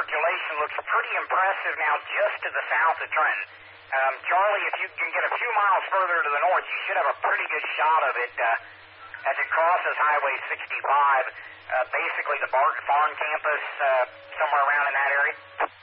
circulation looks pretty impressive now just to the south of Trenton. Charlie, if you can get a few miles further to the north, you should have a pretty good shot of it as it crosses Highway 65, basically the Barton Farm campus, somewhere around in that area.